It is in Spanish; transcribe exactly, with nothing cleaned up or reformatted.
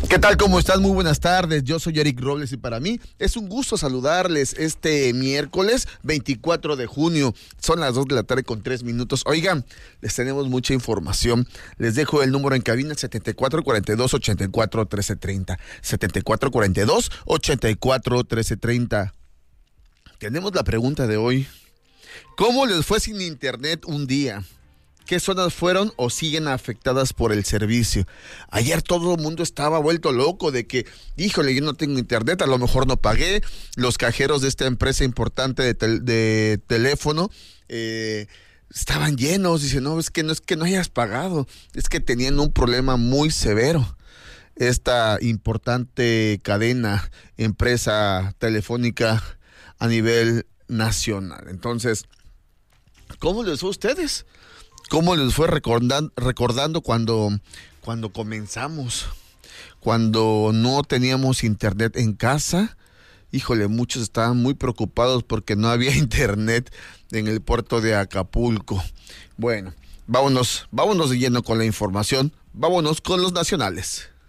¿Qué tal? ¿Cómo están? Muy buenas tardes. Yo soy Eric Robles y para mí es un gusto saludarles este miércoles veinticuatro de junio. Son las dos de la tarde con tres minutos. Oigan, les tenemos mucha información. Les dejo el número en cabina setenta y cuatro cuarenta y dos ochenta y cuatro trece treinta. setenta y cuatro cuarenta y dos ochenta y cuatro trece treinta. Tenemos la pregunta de hoy. ¿Cómo les fue sin internet un día? ¿Qué zonas fueron o siguen afectadas por el servicio? Ayer todo el mundo estaba vuelto loco de que, híjole, yo no tengo internet, a lo mejor no pagué. Los cajeros de esta empresa importante de, tel- de teléfono eh, estaban llenos. Dicen, no, es que no es que no hayas pagado, es que tenían un problema muy severo. Esta importante cadena, empresa telefónica a nivel nacional. Entonces, ¿cómo les fue a ustedes? ¿Cómo les fue recordando, recordando cuando, cuando comenzamos? Cuando no teníamos internet en casa. Híjole, muchos estaban muy preocupados porque no había internet en el puerto de Acapulco. Bueno, vámonos, vámonos de lleno con la información. Vámonos con los nacionales.